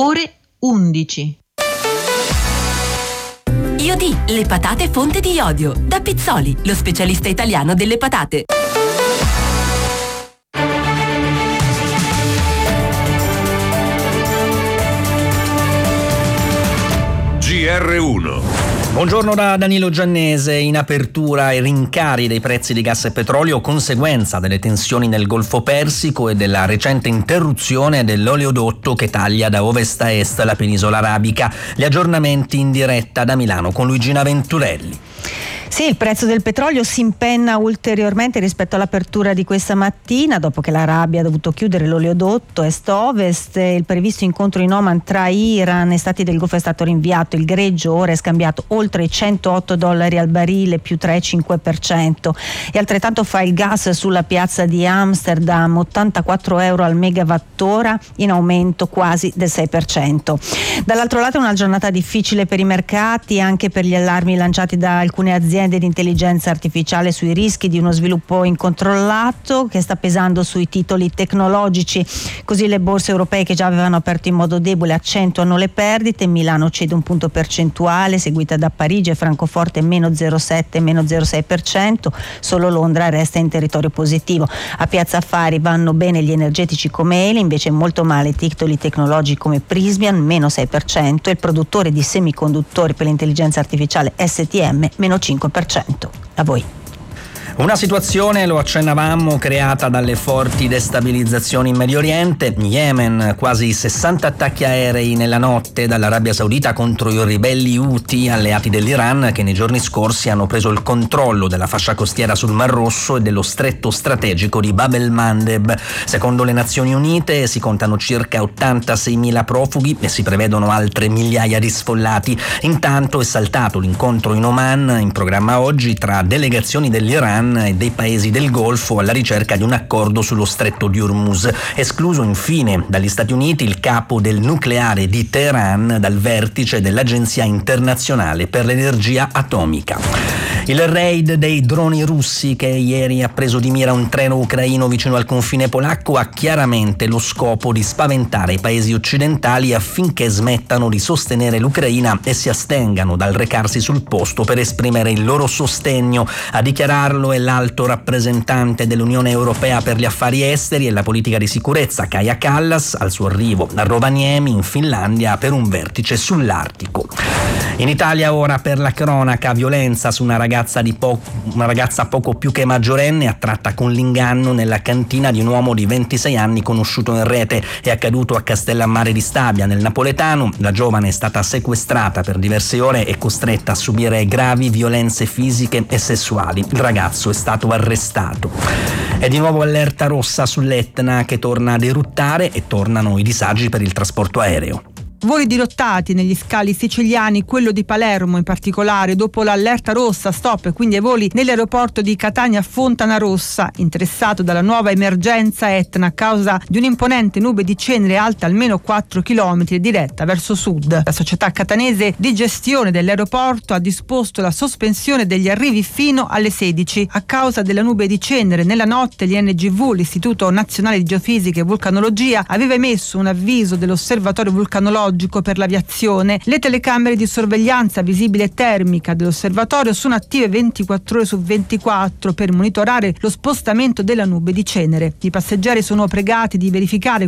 ore 11. Iodì, le patate fonte di iodio. Da Pizzoli, lo specialista italiano delle patate. GR1. Buongiorno da Danilo Giannese. In apertura i rincari dei prezzi di gas e petrolio, conseguenza delle tensioni nel Golfo Persico e della recente interruzione dell'oleodotto che taglia da ovest a est la penisola arabica. Gli aggiornamenti in diretta da Milano con Luigina Venturelli. Sì, il prezzo del petrolio si impenna ulteriormente rispetto all'apertura di questa mattina, dopo che l'Arabia ha dovuto chiudere l'oleodotto est-ovest. Il previsto incontro in Oman tra Iran e Stati del Golfo è stato rinviato. Il greggio ora è scambiato oltre i $108 al barile, più 3,5%. E altrettanto fa il gas sulla piazza di Amsterdam, €84 al megawattora, in aumento quasi del 6%. Dall'altro lato è una giornata difficile per i mercati, anche per gli allarmi lanciati da alcune aziende di intelligenza artificiale sui rischi di uno sviluppo incontrollato che sta pesando sui titoli tecnologici. Così le borse europee, che già avevano aperto in modo debole, accentuano le perdite. Milano cede 1 punto percentuale, seguita da Parigi e Francoforte meno 0,7 e meno 0,6%. Solo Londra resta in territorio positivo. A Piazza Affari vanno bene gli energetici come Eni, invece molto male i titoli tecnologici come Prysmian meno 6% e il produttore di semiconduttori per l'intelligenza artificiale STM meno 5%. A voi. Una situazione, lo accennavamo, creata dalle forti destabilizzazioni in Medio Oriente. Yemen, quasi 60 attacchi aerei nella notte dall'Arabia Saudita contro i ribelli Houthi, alleati dell'Iran, che nei giorni scorsi hanno preso il controllo della fascia costiera sul Mar Rosso e dello stretto strategico di Bab el-Mandeb. Secondo le Nazioni Unite si contano circa 86.000 profughi e si prevedono altre migliaia di sfollati. Intanto è saltato l'incontro in Oman, in programma oggi, tra delegazioni dell'Iran e dei paesi del Golfo alla ricerca di un accordo sullo stretto di Hormuz. Escluso infine dagli Stati Uniti il capo del nucleare di Teheran dal vertice dell'Agenzia Internazionale per l'Energia Atomica. Il raid dei droni russi, che ieri ha preso di mira un treno ucraino vicino al confine polacco, ha chiaramente lo scopo di spaventare i paesi occidentali affinché smettano di sostenere l'Ucraina e si astengano dal recarsi sul posto per esprimere il loro sostegno. A dichiararlo è l'alto rappresentante dell'Unione Europea per gli affari esteri e la politica di sicurezza, Kaja Kallas, al suo arrivo a Rovaniemi in Finlandia per un vertice sull'Artico. In Italia ora, per la cronaca, violenza su una ragazza poco più che maggiorenne, attratta con l'inganno nella cantina di un uomo di 26 anni conosciuto in rete. È accaduto a Castellammare di Stabia, nel napoletano. La giovane è stata sequestrata per diverse ore e costretta a subire gravi violenze fisiche e sessuali. Il ragazzo è stato arrestato. È di nuovo allerta rossa sull'Etna, che torna ad eruttare, e tornano i disagi per il trasporto aereo. Voli dirottati negli scali siciliani, quello di Palermo in particolare, dopo l'allerta rossa, stop quindi ai voli nell'aeroporto di Catania Fontanarossa, interessato dalla nuova emergenza Etna a causa di un'imponente nube di cenere alta almeno 4 chilometri diretta verso sud. La società catanese di gestione dell'aeroporto ha disposto la sospensione degli arrivi fino alle 16 a causa della nube di cenere. Nella notte l'INGV, l'Istituto Nazionale di Geofisica e Vulcanologia, aveva emesso un avviso dell'osservatorio vulcanologico per l'aviazione. Le telecamere di sorveglianza visibile termica dell'osservatorio sono attive 24 ore su 24 per monitorare lo spostamento della nube di cenere. I passeggeri sono pregati di verificare